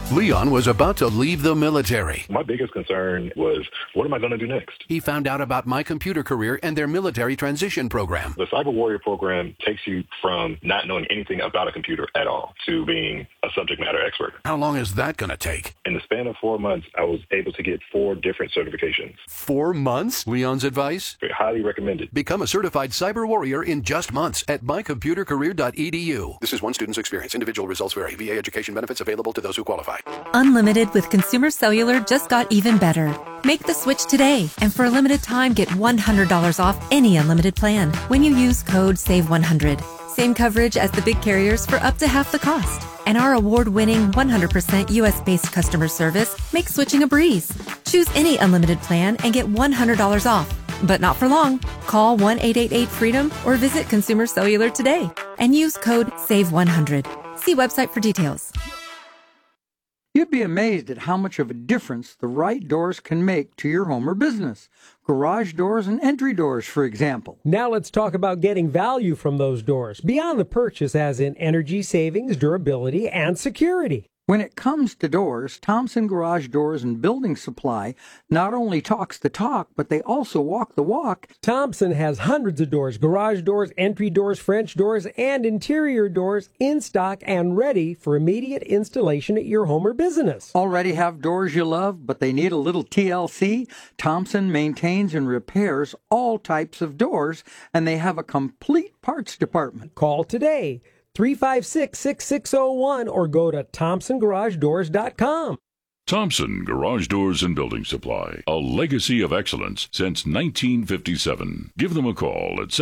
Leon was about to leave the military. My biggest concern was, what am I going to do next? He found out about My Computer Career and their military transition program. The Cyber Warrior program takes you from not knowing anything about a computer at all to being a subject matter expert. How long is that going to take? In the span of 4 months, I was able to get 4 different certifications. 4 months? Leon's advice? Highly recommended. Become a certified cyber warrior in just months at mycomputercareer.edu. This is one student's experience. Individual results vary. VA education benefits available to those who qualify. Unlimited with Consumer Cellular just got even better. Make the switch today, and for a limited time, get $100 off any unlimited plan when you use code SAVE100. Same coverage as the big carriers for up to half the cost. And our award-winning 100% U.S.-based customer service makes switching a breeze. Choose any unlimited plan and get $100 off. But not for long. Call 1-888-FREEDOM or visit Consumer Cellular today and use code SAVE100. See website for details. You'd be amazed at how much of a difference the right doors can make to your home or business. Garage doors and entry doors, for example. Now let's talk about getting value from those doors, beyond the purchase as in energy savings, durability, and security. When it comes to doors, Thompson Garage Doors and Building Supply not only talks the talk, but they also walk the walk. Thompson has hundreds of doors, garage doors, entry doors, French doors, and interior doors in stock and ready for immediate installation at your home or business. Already have doors you love, but they need a little TLC? Thompson maintains and repairs all types of doors, and they have a complete parts department. Call today. 356-6601 or go to ThompsonGarageDoors.com. Thompson Garage Doors and Building Supply, a legacy of excellence since 1957. Give them a call at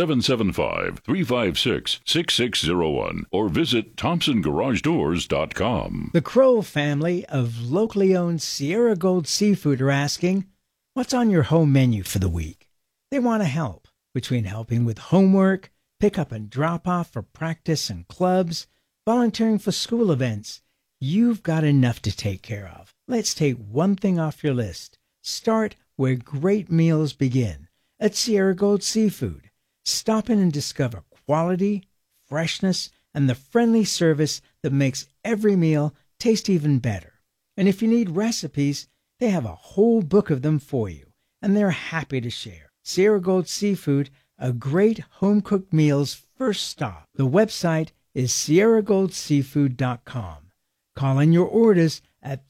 775-356-6601 or visit ThompsonGarageDoors.com. The Crow family of locally owned Sierra Gold Seafood are asking, what's on your home menu for the week? They want to help, between helping with homework, pick up and drop off for practice and clubs, volunteering for school events. You've got enough to take care of. Let's take one thing off your list. Start where great meals begin, at Sierra Gold Seafood. Stop in and discover quality, freshness, and the friendly service that makes every meal taste even better. And if you need recipes, they have a whole book of them for you, and they're happy to share. Sierra Gold Seafood, a great home-cooked meal's first stop. The website is SierraGoldSeafood.com. Call in your orders at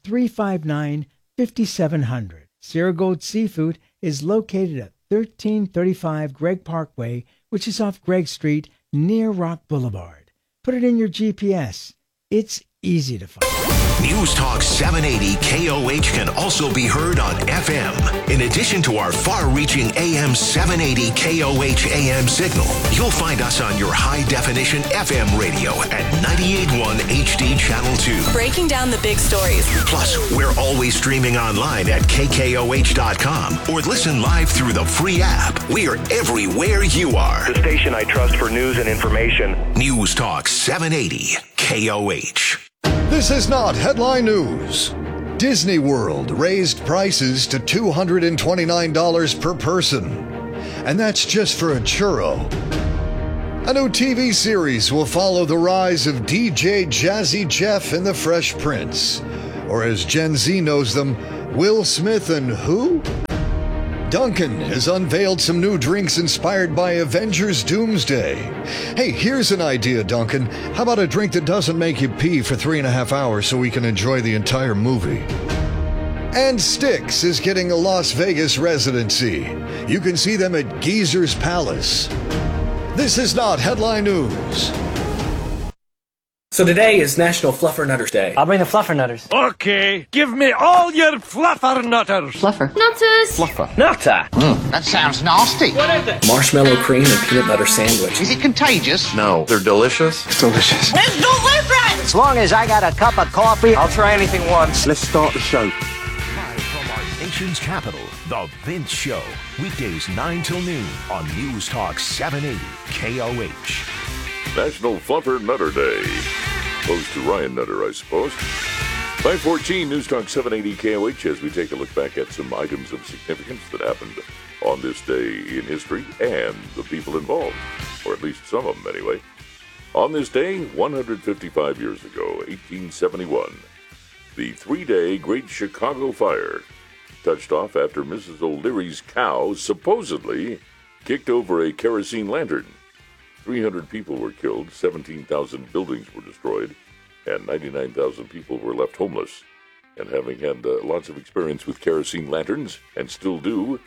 359-5700. Sierra Gold Seafood is located at 1335 Gregg Parkway, which is off Gregg Street near Rock Boulevard. Put it in your GPS. It's easy to find. News Talk 780 KOH can also be heard on FM. In addition to our far-reaching AM 780 KOH AM signal, you'll find us on your high-definition FM radio at 98.1 HD Channel 2. Breaking down the big stories. Plus, we're always streaming online at KKOH.com or listen live through the free app. We're everywhere you are. The station I trust for news and information. News Talk 780 KOH. This is not headline news. Disney World raised prices to $229 per person. And that's just for a churro. A new TV series will follow the rise of DJ Jazzy Jeff and the Fresh Prince. Or as Gen Z knows them, Will Smith and who? Dunkin' has unveiled some new drinks inspired by Avengers Doomsday. Hey, here's an idea, Dunkin'. How about a drink that doesn't make you pee for 3.5 hours so we can enjoy the entire movie? And Styx is getting a Las Vegas residency. You can see them at Geezer's Palace. This is not headline news. So today is National Fluffernutters Day. I'll bring the Fluffernutters. Okay, give me all your Fluffernutters. Fluffer. Nutters. Fluffer. Nutter. That sounds nasty. What is it? Marshmallow cream and peanut butter sandwich. Is it contagious? No, they're delicious. It's delicious. It's delicious! As long as I got a cup of coffee, I'll try anything once. Let's start the show. Live from our nation's capital, The Vince Show. Weekdays 9 till noon on News Talk 780 KOH. National Fluffer Nutter Day. Close to Ryan Nutter, I suppose. 514 News Talk 780 KOH as we take a look back at some items of significance that happened on this day in history and the people involved, or at least some of them anyway. On this day, 155 years ago, 1871, The 3-day Great Chicago Fire touched off after Mrs. O'Leary's cow supposedly kicked over a kerosene lantern. 300 people were killed, 17,000 buildings were destroyed, and 99,000 people were left homeless. And having had lots of experience with kerosene lanterns, and still do,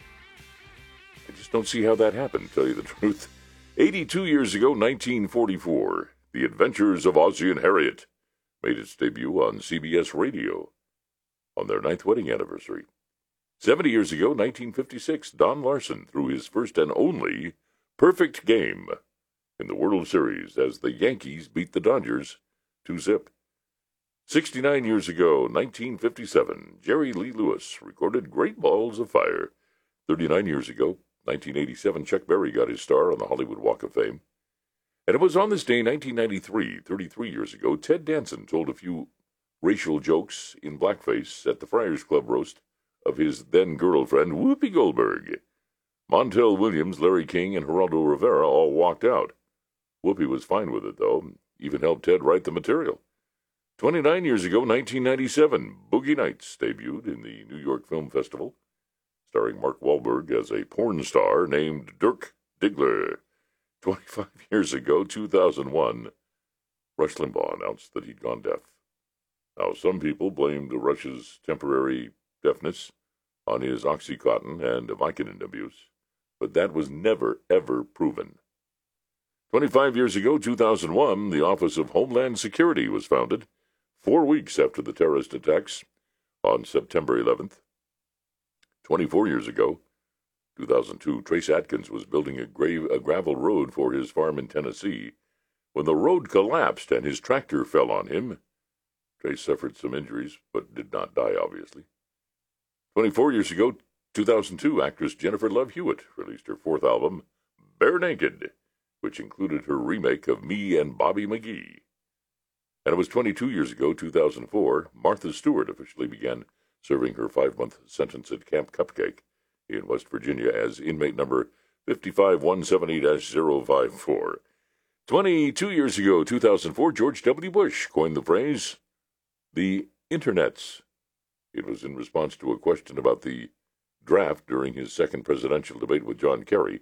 I just don't see how that happened, to tell you the truth. 82 years ago, 1944, The Adventures of Ozzie and Harriet made its debut on CBS Radio on their 9th wedding anniversary. 70 years ago, 1956, Don Larson threw his first and only perfect game in the World Series as the Yankees beat the Dodgers 2-0. 69 years ago, 1957, Jerry Lee Lewis recorded Great Balls of Fire. 39 years ago, 1987, Chuck Berry got his star on the Hollywood Walk of Fame. And it was on this day, 1993, 33 years ago, Ted Danson told a few racial jokes in blackface at the Friars Club roast of his then-girlfriend, Whoopi Goldberg. Montel Williams, Larry King, and Geraldo Rivera all walked out. Whoopi was fine with it, though, even helped Ted write the material. 29 years ago, 1997, Boogie Nights debuted in the New York Film Festival, starring Mark Wahlberg as a porn star named Dirk Diggler. 25 years ago, 2001, Rush Limbaugh announced that he'd gone deaf. Now, some people blamed Rush's temporary deafness on his Oxycontin and Vicodin abuse, but that was never, ever proven. 25 years ago, 2001, the Office of Homeland Security was founded, 4 weeks after the terrorist attacks on September 11th. 24 years ago, 2002, Trace Atkins was building a gravel road for his farm in Tennessee when the road collapsed and his tractor fell on him. Trace suffered some injuries, but did not die, obviously. 24 years ago, 2002, actress Jennifer Love Hewitt released her 4th album, Bare Naked, which included her remake of Me and Bobby McGee. And it was 22 years ago, 2004, Martha Stewart officially began serving her 5-month sentence at Camp Cupcake in West Virginia as inmate number 55170-054. 22 years ago, 2004, George W. Bush coined the phrase, the Internets. It was in response to a question about the draft during his second presidential debate with John Kerry.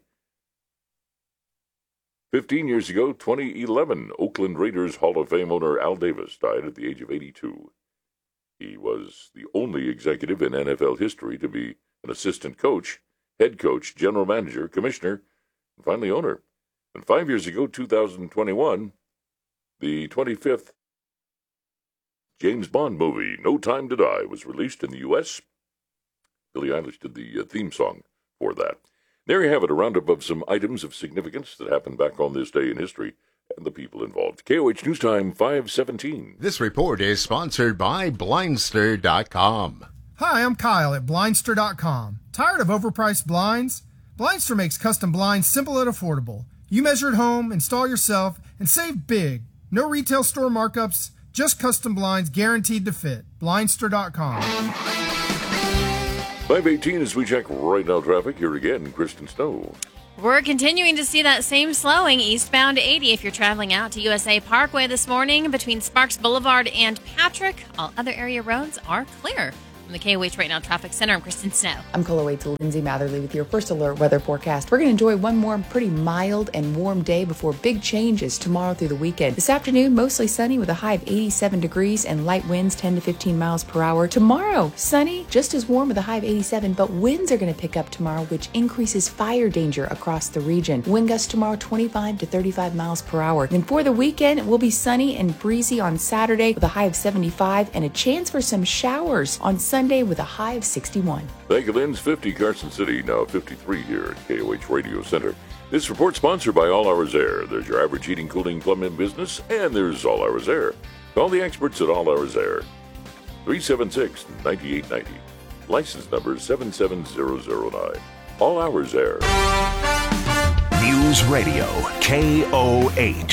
15 years ago, 2011, Oakland Raiders Hall of Fame owner Al Davis died at the age of 82. He was the only executive in NFL history to be an assistant coach, head coach, general manager, commissioner, and finally owner. And 5 years ago, 2021, the 25th James Bond movie, No Time to Die, was released in the U.S. Billie Eilish did the theme song for that. There you have it, a roundup of some items of significance that happened back on this day in history and the people involved. KOH News Time 517. This report is sponsored by Blindster.com. Hi, I'm Kyle at Blindster.com. Tired of overpriced blinds? Blindster makes custom blinds simple and affordable. You measure at home, install yourself, and save big. No retail store markups, just custom blinds guaranteed to fit. Blindster.com. 518 as we check right now traffic. Here again, Kristen Snow. We're continuing to see that same slowing eastbound 80 if you're traveling out to USA Parkway this morning between Sparks Boulevard and Patrick. All other area roads are clear. From the KOH Right Now Traffic Center, I'm Kristen Snow. I'm Cola Waits Lindsay Matherly with your first alert weather forecast. We're going to enjoy one more pretty mild and warm day before big changes tomorrow through the weekend. This afternoon, mostly sunny with a high of 87 degrees and light winds 10 to 15 miles per hour. Tomorrow, sunny, just as warm with a high of 87, but winds are going to pick up tomorrow, which increases fire danger across the region. Wind gusts tomorrow 25 to 35 miles per hour. Then for the weekend, it will be sunny and breezy on Saturday with a high of 75 and a chance for some showers on Sunday with a high of 61. Thank you, Lynn's 50, Carson City, now 53 here at KOH Radio Center. This report sponsored by All Hours Air. There's your average heating, cooling, plumbing business, and there's All Hours Air. Call the experts at All Hours Air. 376-9890. License number 77009. All Hours Air. News Radio, KOH.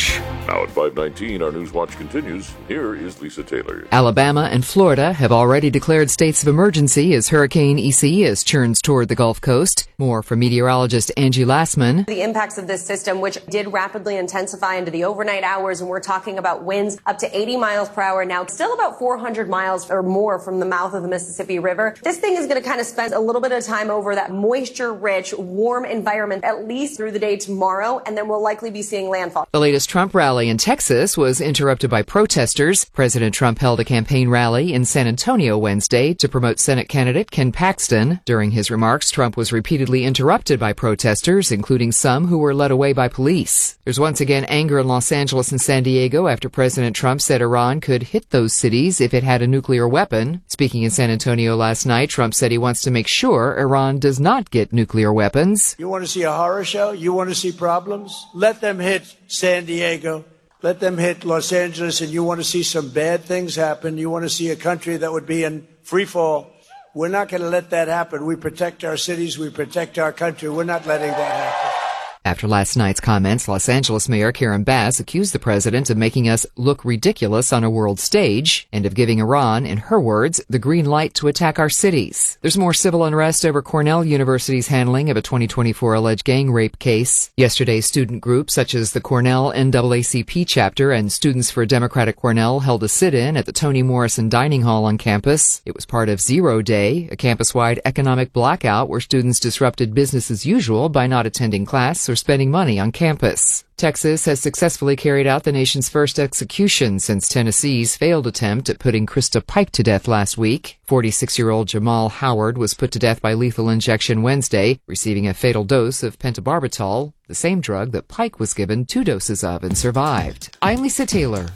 Now at 5:19, our News Watch continues. Here is Lisa Taylor. Alabama and Florida have already declared states of emergency as Hurricane Isaias churns toward the Gulf Coast. More from meteorologist Angie Lassman. The impacts of this system, which did rapidly intensify into the overnight hours, and we're talking about winds up to 80 miles per hour now, still about 400 miles or more from the mouth of the Mississippi River. This thing is going to kind of spend a little bit of time over that moisture-rich, warm environment, at least through the day tomorrow, and then we'll likely be seeing landfall. The latest Trump rally in Texas was interrupted by protesters. President Trump held a campaign rally in San Antonio Wednesday to promote Senate candidate Ken Paxton. During his remarks, Trump was repeatedly interrupted by protesters, including some who were led away by police. There's once again anger in Los Angeles and San Diego after President Trump said Iran could hit those cities if it had a nuclear weapon. Speaking in San Antonio last night, Trump said he wants to make sure Iran does not get nuclear weapons. You want to see a horror show? You want to see problems? Let them hit San Diego. Let them hit Los Angeles, and you want to see some bad things happen. You want to see a country that would be in free fall. We're not going to let that happen. We protect our cities. We protect our country. We're not letting that happen. After last night's comments, Los Angeles Mayor Karen Bass accused the president of making us look ridiculous on a world stage and of giving Iran, in her words, the green light to attack our cities. There's more civil unrest over Cornell University's handling of a 2024 alleged gang rape case. Yesterday, student groups such as the Cornell NAACP chapter and Students for Democratic Cornell held a sit-in at the Toni Morrison Dining Hall on campus. It was part of Zero Day, a campus-wide economic blackout where students disrupted business as usual by not attending class or spending money on campus. Texas has successfully carried out the nation's first execution since Tennessee's failed attempt at putting Krista Pike to death last week. 46-year-old Jamal Howard was put to death by lethal injection Wednesday, receiving a fatal dose of pentobarbital, the same drug that Pike was given 2 doses of and survived. I'm Lisa Taylor.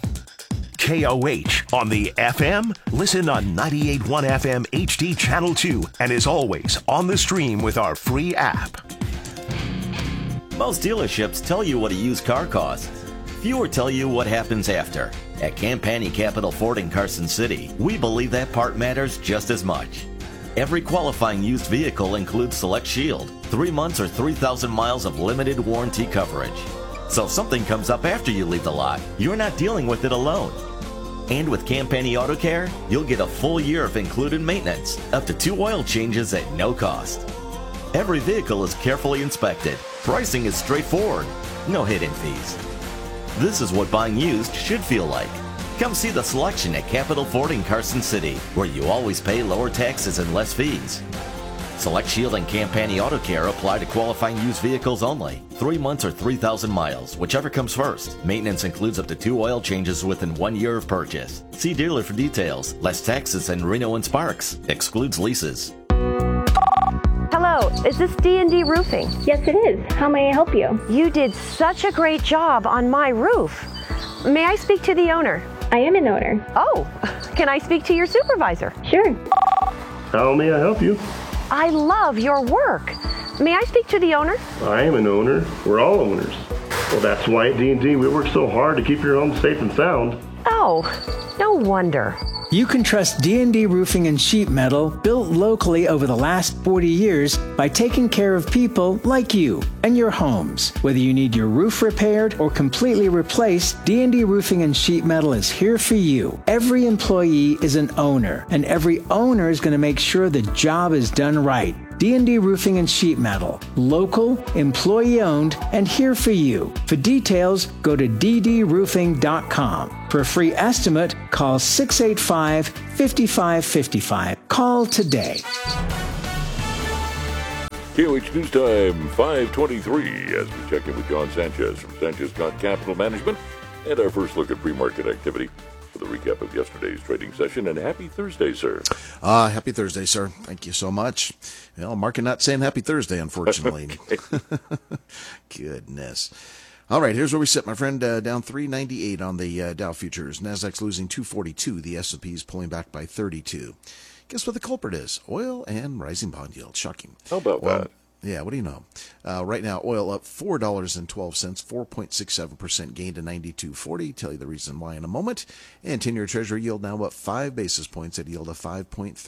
KOH on the FM. Listen on 98.1 FM HD Channel 2, and as always, on the stream with our free app. Most dealerships tell you what a used car costs. Fewer tell you what happens after. At Campani Capital Ford in Carson City, we believe that part matters just as much. Every qualifying used vehicle includes Select Shield, 3 months or 3,000 miles of limited warranty coverage. So if something comes up after you leave the lot, you're not dealing with it alone. And with Campani Auto Care, you'll get a full year of included maintenance, up to 2 oil changes at no cost. Every vehicle is carefully inspected. Pricing is straightforward. No hidden fees. This is what buying used should feel like. Come see the selection at Capital Ford in Carson City, where you always pay lower taxes and less fees. Select Shield and Campani Auto Care apply to qualifying used vehicles only. 3 months or 3,000 miles, whichever comes first. Maintenance includes up to 2 oil changes within 1 year of purchase. See dealer for details. Less taxes than Reno and Sparks. Excludes leases. Hello, is this D&D Roofing? Yes, it is. How may I help you? You did such a great job on my roof. May I speak to the owner? I am an owner. Oh, can I speak to your supervisor? Sure. How may I help you? I love your work. May I speak to the owner? I am an owner. We're all owners. Well, that's why at D&D we work so hard to keep your home safe and sound. Oh, no wonder. You can trust D&D Roofing and Sheet Metal, built locally over the last 40 years, by taking care of people like you and your homes. Whether you need your roof repaired or completely replaced, D&D Roofing and Sheet Metal is here for you. Every employee is an owner, and every owner is going to make sure the job is done right. D&D Roofing and Sheet Metal. Local, employee-owned, and here for you. For details, go to ddroofing.com. For a free estimate, call 685-5555. Call today. KOH News Time, 5:23, as we check in with John Sanchez from Sanchez Capital Management, and our first look at pre-market activity for the recap of yesterday's trading session. And happy Thursday, sir. Happy Thursday, sir. Thank you so much. Well, market not saying happy Thursday, unfortunately. Goodness. All right, here's where we sit, my friend. Down 398 on the Dow futures. Nasdaq's losing 242. The S&P's pulling back by 32. Guess what the culprit is? Oil and rising bond yield. Shocking. How about that? Yeah, what do you know? Right now, oil up $4.12, 4.67% gain to 92.40. Tell you the reason why in a moment. And 10-year Treasury yield now up 5 basis points at yield of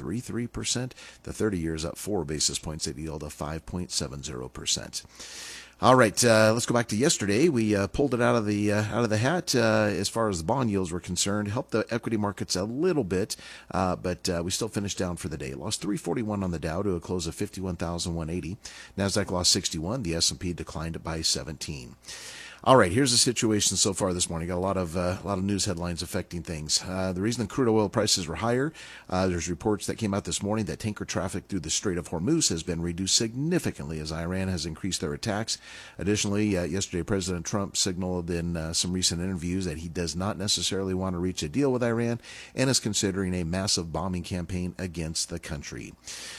5.33%. The 30 years up 4 basis points at yield of 5.70%. All right, let's go back to yesterday. We pulled it out of the hat as far as the bond yields were concerned. Helped the equity markets a little bit, but we still finished down for the day. Lost 341 on the Dow to a close of 51,180. Nasdaq lost 61. The S&P declined by 17. All right, here's the situation so far this morning. Got a lot of news headlines affecting things. The reason the crude oil prices were higher, there's reports that came out this morning that tanker traffic through the Strait of Hormuz has been reduced significantly as Iran has increased their attacks. Additionally, yesterday President Trump signaled in some recent interviews that he does not necessarily want to reach a deal with Iran and is considering a massive bombing campaign against the country.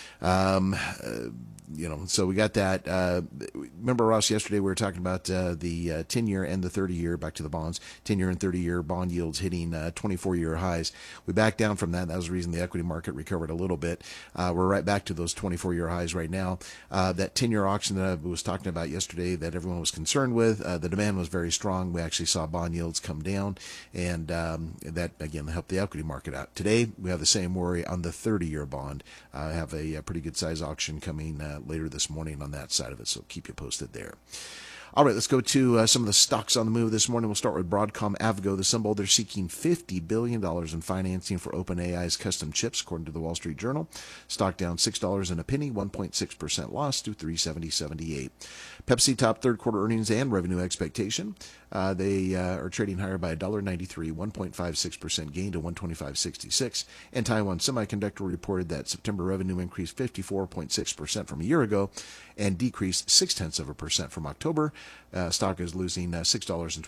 So we got that. Remember, Ross, yesterday we were talking about the 10-year and the 30-year, back to the bonds, 10-year and 30-year bond yields hitting 24-year highs. We backed down from that. That was the reason the equity market recovered a little bit. We're right back to those 24-year highs right now. That 10-year auction that I was talking about yesterday that everyone was concerned with, the demand was very strong. We actually saw bond yields come down, and that, again, helped the equity market out. Today, we have the same worry on the 30-year bond. I have a pretty good size auction coming later this morning on that side of it, so keep you posted there. All right, let's go to some of the stocks on the move this morning. We'll start with Broadcom Avgo, the symbol. They're seeking $50 billion in financing for OpenAI's custom chips, according to the Wall Street Journal. Stock down $6 and a penny, 1.6% loss to $370.78. Pepsi top third quarter earnings and revenue expectation. They are trading higher by $1.93, 1.56% gain to $125.66. And Taiwan Semiconductor reported that September revenue increased 54.6% from a year ago and decreased 0.6% from October. Stock is losing $6.12,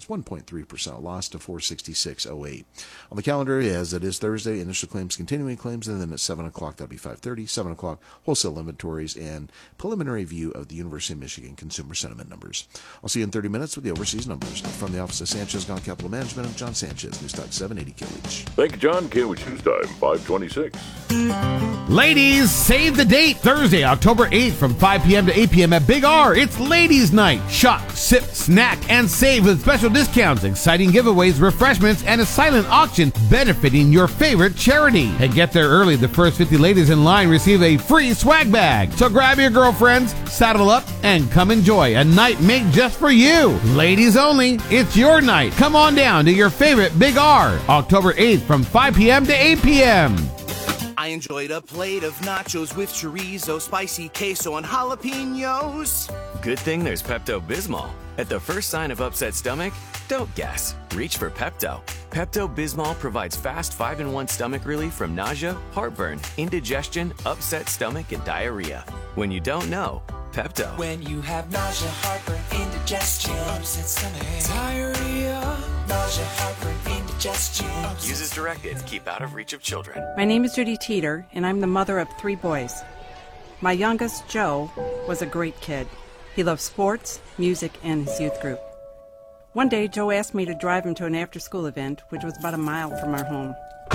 1.3% loss to $466.08. On the calendar, as it is Thursday, initial claims, continuing claims, and then at 7 o'clock, that'll be 5:30, 7 o'clock, wholesale inventories, and preliminary view of the University of Michigan consumer sentiment numbers. I'll see you in 30 minutes with the overseas numbers. From the office of Sanchez Gone Capital Management, I'm John Sanchez, News Talk 780 KOH. Thank you, John. KOH News Time, 526. Ladies, save the date, Thursday, October 8th from 5 p.m. to 8 p.m. at Big R. It's Ladies' Night. Shop, sip, snack, and save with special discounts, exciting giveaways, refreshments, and a silent auction benefiting your favorite charity. And get there early. The first 50 ladies in line receive a free swag bag. So grab your girlfriends, saddle up, and come enjoy a night made just for you. Ladies only. It's your night. Come on down to your favorite Big R, October 8th from 5 p.m. to 8 p.m. I enjoyed a plate of nachos with chorizo, spicy queso, and jalapenos. Good thing there's Pepto-Bismol. At the first sign of upset stomach, don't guess. Reach for Pepto. Pepto-Bismol provides fast 5-in-1 stomach relief from nausea, heartburn, indigestion, upset stomach, and diarrhea. When you don't know, Pepto. When you have nausea, heartburn, indigestion, upset stomach, diarrhea, nausea, heartburn, indigestion. Use as directed. Keep out of reach of children. My name is Judy Teeter, and I'm the mother of 3 boys. My youngest, Joe, was a great kid. He loved sports, music, and his youth group. One day, Joe asked me to drive him to an after-school event, which was about a mile from our home.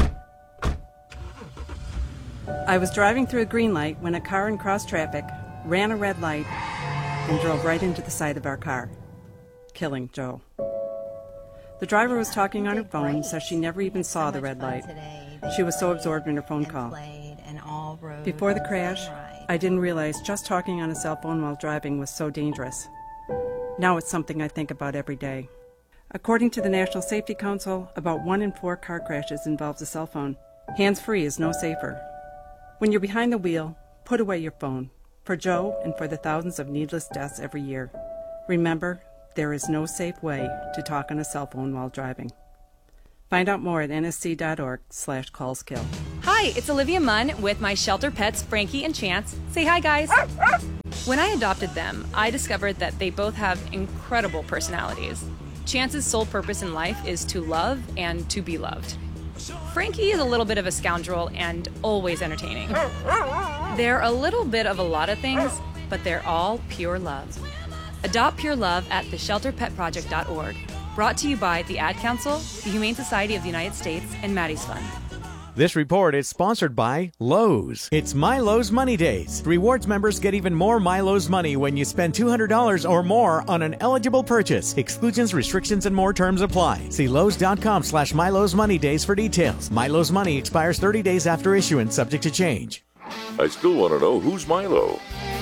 I was driving through a green light when a car in cross traffic ran a red light and drove right into the side of our car, killing Joe. The driver was talking on her phone, so she never even saw the red light. She was so absorbed in her phone call. Before the crash, I didn't realize just talking on a cell phone while driving was so dangerous. Now it's something I think about every day. According to the National Safety Council, about 1 in 4 car crashes involves a cell phone. Hands-free is no safer. When you're behind the wheel, put away your phone. For Joe and for the thousands of needless deaths every year. Remember, there is no safe way to talk on a cell phone while driving. Find out more at nsc.org/callskill. Hi, it's Olivia Munn with my shelter pets, Frankie and Chance. Say hi, guys. When I adopted them, I discovered that they both have incredible personalities. Chance's sole purpose in life is to love and to be loved. Frankie is a little bit of a scoundrel and always entertaining. They're a little bit of a lot of things, but they're all pure love. Adopt pure love at theshelterpetproject.org. Brought to you by the Ad Council, the Humane Society of the United States, and Maddie's Fund. This report is sponsored by Lowe's. It's MyLowe's Money Days. Rewards members get even more MyLowe's money when you spend $200 or more on an eligible purchase. Exclusions, restrictions, and more terms apply. See Lowe's.com/MyLowe's Money Days for details. MyLowe's Money expires 30 days after issuance, subject to change. I still want to know, who's Milo?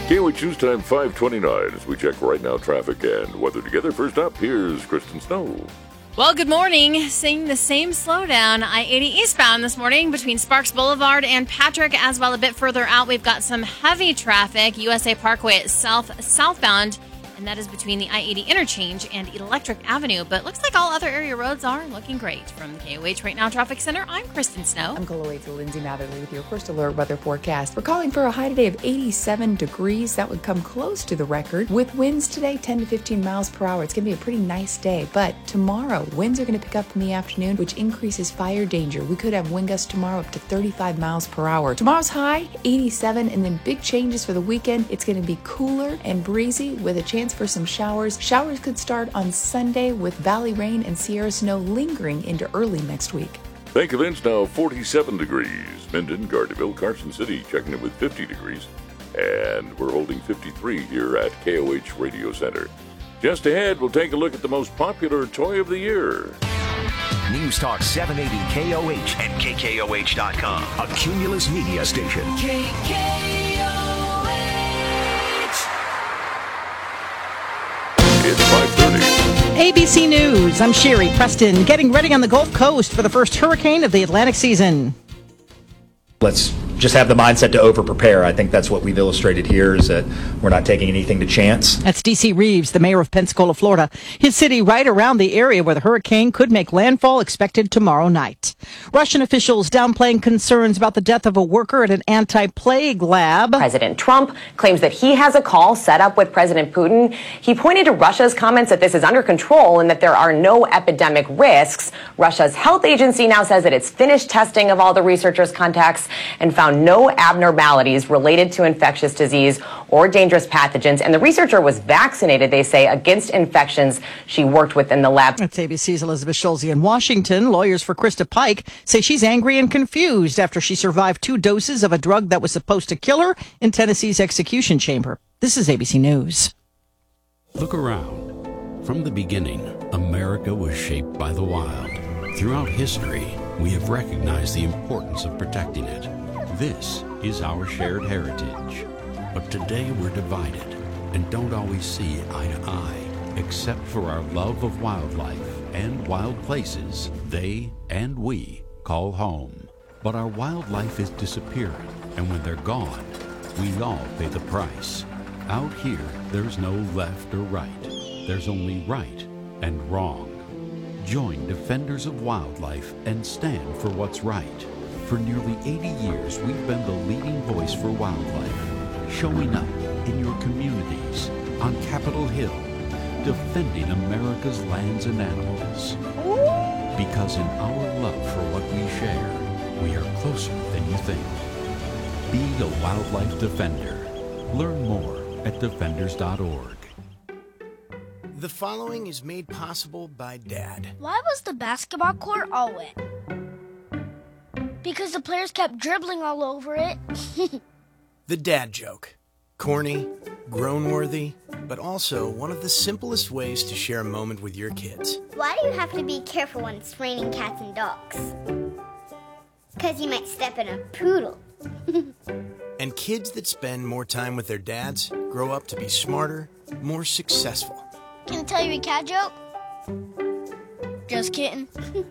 KOH News Time 5:29 as we check right now traffic and weather together. First up, here's Kristen Snow. Well, good morning. Seeing the same slowdown, I-80 eastbound this morning between Sparks Boulevard and Patrick, as well a bit further out. We've got some heavy traffic, USA Parkway southbound, and that is between the I-80 interchange and Electric Avenue. But looks like all other area roads are looking great. From the KOH Right Now Traffic Center, I'm Kristen Snow. I'm KOH Lindsay Matherly with your first alert weather forecast. We're calling for a high today of 87 degrees. That would come close to the record. With winds today, 10 to 15 miles per hour. It's going to be a pretty nice day. But tomorrow, winds are going to pick up in the afternoon, which increases fire danger. We could have wind gusts tomorrow up to 35 miles per hour. Tomorrow's high, 87, and then big changes for the weekend. It's going to be cooler and breezy with a chance for some showers. Showers could start on Sunday with valley rain and Sierra snow lingering into early next week. Bank events now 47 degrees. Minden, Gardnerville, Carson City checking in with 50 degrees. And we're holding 53 here at KOH Radio Center. Just ahead, we'll take a look at the most popular toy of the year. News Talk 780 KOH and KKOH.com. A Cumulus media station. It's 5:30. ABC News, I'm Sherry Preston, getting ready on the Gulf Coast for the first hurricane of the Atlantic season. Let's just have the mindset to over-prepare. I think that's what we've illustrated here, is that we're not taking anything to chance. That's D.C. Reeves, the mayor of Pensacola, Florida. His city right around the area where the hurricane could make landfall, expected tomorrow night. Russian officials downplaying concerns about the death of a worker at an anti-plague lab. President Trump claims that he has a call set up with President Putin. He pointed to Russia's comments that this is under control and that there are no epidemic risks. Russia's health agency now says that it's finished testing of all the researchers' contacts and found no abnormalities related to infectious disease or dangerous pathogens. And the researcher was vaccinated, they say, against infections she worked with in the lab. That's ABC's Elizabeth Schulze in Washington. Lawyers for Krista Pike say she's angry and confused after she survived 2 doses of a drug that was supposed to kill her in Tennessee's execution chamber. This is ABC News. Look around. From the beginning, America was shaped by the wild. Throughout history, we have recognized the importance of protecting it. This is our shared heritage. But today we're divided and don't always see eye to eye, except for our love of wildlife and wild places they and we call home. But our wildlife is disappearing, and when they're gone, we all pay the price. Out here, there's no left or right. There's only right and wrong. Join Defenders of Wildlife and stand for what's right. For nearly 80 years, we've been the leading voice for wildlife, showing up in your communities, on Capitol Hill, defending America's lands and animals. Because in our love for what we share, we are closer than you think. Be a wildlife defender. Learn more at defenders.org. The following is made possible by Dad. Why was the basketball court all wet? Because the players kept dribbling all over it. The dad joke. Corny, grown-worthy, but also one of the simplest ways to share a moment with your kids. Why do you have to be careful when it's raining cats and dogs? Because you might step in a poodle. And kids that spend more time with their dads grow up to be smarter, more successful. Can I tell you a cat joke? Just kidding.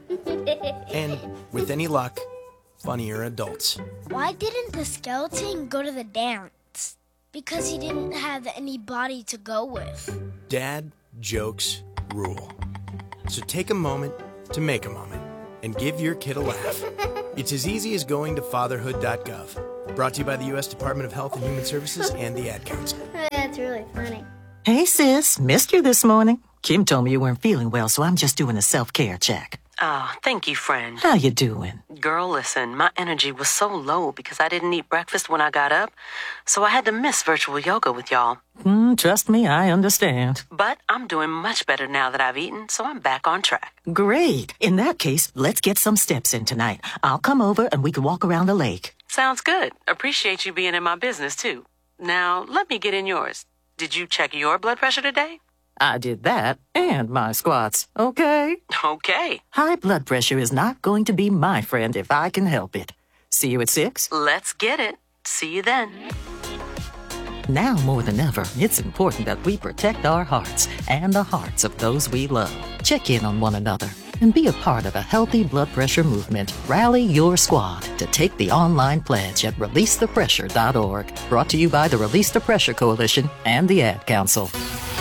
And, with any luck, funnier adults. Why didn't the skeleton go to the dance? Because he didn't have anybody to go with. Dad jokes rule. So take a moment to make a moment and give your kid a laugh. It's as easy as going to fatherhood.gov. Brought to you by the U.S. Department of Health and Human Services and the Ad Council. That's really funny. Hey, sis. Missed you this morning. Kim told me you weren't feeling well, so I'm just doing a self-care check. Oh, thank you, friend. How you doing? Girl, listen, my energy was so low because I didn't eat breakfast when I got up, so I had to miss virtual yoga with y'all. Trust me, I understand. But I'm doing much better now that I've eaten, so I'm back on track. Great. In that case, let's get some steps in tonight. I'll come over and we can walk around the lake. Sounds good. Appreciate you being in my business, too. Now, let me get in yours. Did you check your blood pressure today? I did that and my squats, okay? Okay. High blood pressure is not going to be my friend if I can help it. See you at 6? Let's get it. See you then. Now more than ever, it's important that we protect our hearts and the hearts of those we love. Check in on one another and be a part of a healthy blood pressure movement. Rally your squad to take the online pledge at releasethepressure.org. Brought to you by the Release the Pressure Coalition and the Ad Council.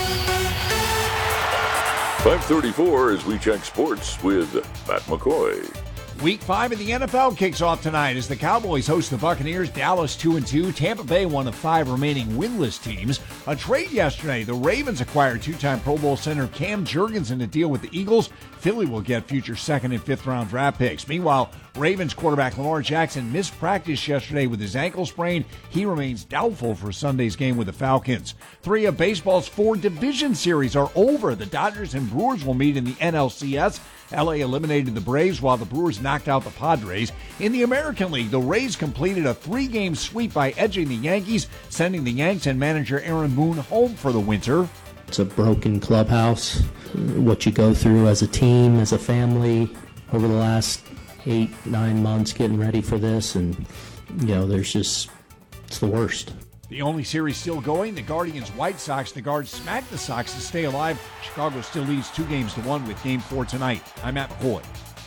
5:34 as we check sports with Matt McCoy. Week 5 of the NFL kicks off tonight as the Cowboys host the Buccaneers. Dallas 2-2. Tampa Bay, one of 5 remaining winless teams. A trade yesterday. The Ravens acquired 2-time Pro Bowl center Cam Jurgens in a deal with the Eagles. Philly will get future 2nd and 5th round draft picks. Meanwhile, Ravens quarterback Lamar Jackson missed practice yesterday with his ankle sprain. He remains doubtful for Sunday's game with the Falcons. 3 of baseball's 4 division series are over. The Dodgers and Brewers will meet in the NLCS. LA eliminated the Braves while the Brewers knocked out the Padres. In the American League, the Rays completed a 3-game sweep by edging the Yankees, sending the Yanks and manager Aaron Boone home for the winter. It's a broken clubhouse. What you go through as a team, as a family, over the last 8-9 months getting ready for this, and it's the worst. The only series still going, the Guardians-White Sox. The Guards smacked the Sox to stay alive. Chicago still leads 2-1 with Game 4 tonight. I'm Matt McCoy.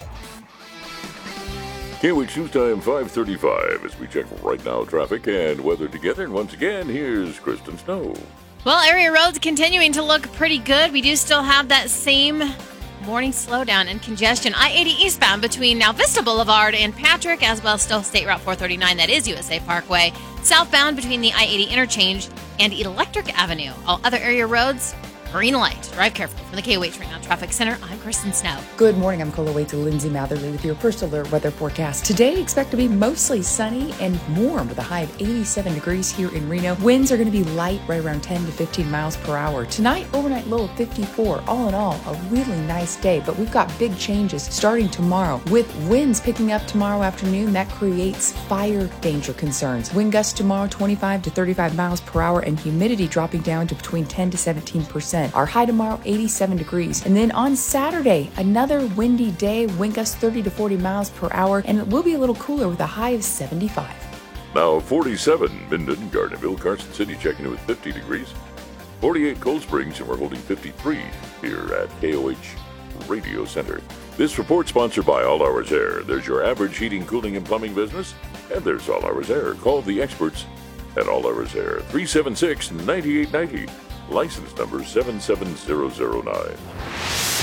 KOH News Time 5:35 as we check right now traffic and weather together. And once again, here's Kristen Snow. Well, area roads continuing to look pretty good. We do still have that same morning slowdown and congestion. I-80 eastbound between now Vista Boulevard and Patrick, as well as still State Route 439, that is USA Parkway. Southbound between the I-80 interchange and Electric Avenue. All other area roads, green light. Drive carefully. From the KOH Right Now Traffic Center, I'm Kristen Snow. Good morning. I'm Cola Waits to Lindsay Matherly with your first alert weather forecast. Today, expect to be mostly sunny and warm with a high of 87 degrees here in Reno. Winds are going to be light, right around 10 to 15 miles per hour. Tonight, overnight low of 54. All in all, a really nice day, but we've got big changes starting tomorrow. With winds picking up tomorrow afternoon, that creates fire danger concerns. Wind gusts tomorrow, 25 to 35 miles per hour, and humidity dropping down to between 10 to 17%. Our high tomorrow, 87 degrees. And then on Saturday, another windy day, wind gusts 30 to 40 miles per hour, and it will be a little cooler with a high of 75. Now 47, Minden, Gardnerville, Carson City checking in with 50 degrees. 48 Cold Springs, and we're holding 53 here at KOH Radio Center. This report sponsored by All Hours Air. There's your average heating, cooling, and plumbing business, and there's All Hours Air. Call the experts at All Hours Air, 376-9890. License number 77009.